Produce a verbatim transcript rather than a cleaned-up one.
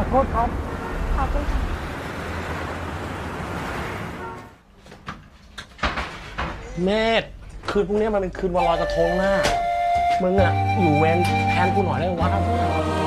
โทษครับขอบคุณค่ะเมธคืนพรุ่งนี้มันเป็นคืนวันลอยกระทงน่ะมึงอะอยู่เวรแทนกูหน่อยได้วะ